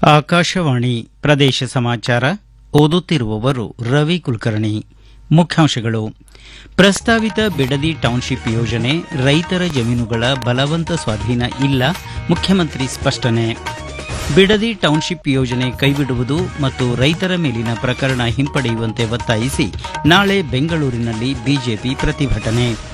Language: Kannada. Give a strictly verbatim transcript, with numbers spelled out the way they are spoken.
ಆಕಾಶವಾಣಿ ಪ್ರದೇಶ ಸಮಾಚಾರ ಓದುತ್ತಿರುವವರು ರವಿ ಕುಲಕರ್ಣಿ. ಮುಖ್ಯಾಂಶಗಳು: ಪ್ರಸ್ತಾವಿತ ಬಿಡದಿ ಟೌನ್ಶಿಪ್ ಯೋಜನೆ ರೈತರ ಜಮೀನುಗಳ ಬಲವಂತ ಸ್ವಾಧೀನ ಇಲ್ಲ, ಮುಖ್ಯಮಂತ್ರಿ ಸ್ಪಷ್ಟನೆ. ಬಿಡದಿ ಟೌನ್ಶಿಪ್ ಯೋಜನೆ ಕೈಬಿಡುವುದು ಮತ್ತು ರೈತರ ಮೇಲಿನ ಪ್ರಕರಣ ಹಿಂಪಡೆಯುವಂತೆ ಒತ್ತಾಯಿಸಿ ನಾಳೆ ಬೆಂಗಳೂರಿನಲ್ಲಿ ಬಿಜೆಪಿ ಪ್ರತಿಭಟನೆ.